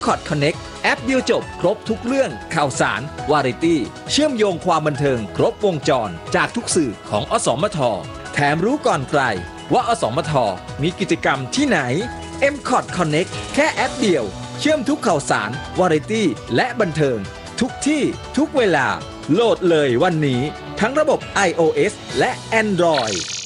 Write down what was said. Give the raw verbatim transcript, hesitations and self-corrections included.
คอร์ด Connect แอปเดียวจบครบทุกเรื่องข่าวสารวาไรตี้เชื่อมโยงความบันเทิงครบวงจรจากทุกสื่อของอสมทแถมรู้ก่อนใครว่าอสมทมีกิจกรรมที่ไหน เอ็ม คอร์ด Connect แค่แอปเดียวเชื่อมทุกข่าวสารวาไรตี้และบันเทิงทุกที่ทุกเวลาโหลดเลยวันนี้ทั้งระบบ ไอ โอ เอส และ Android